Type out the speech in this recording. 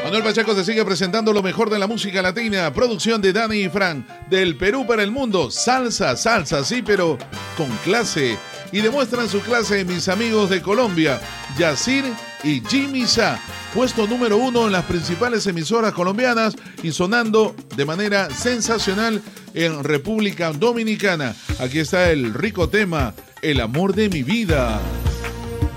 Manuel Pacheco se sigue presentando lo mejor de la música latina. Producción de Dani y Fran. Del Perú para el mundo. Salsa, sí, pero con clase. Y demuestran su clase mis amigos de Colombia, Yacir y Jimmy Sa. Puesto número 1 en las principales emisoras colombianas y sonando de manera sensacional en República Dominicana. Aquí está el rico tema, El amor de mi vida.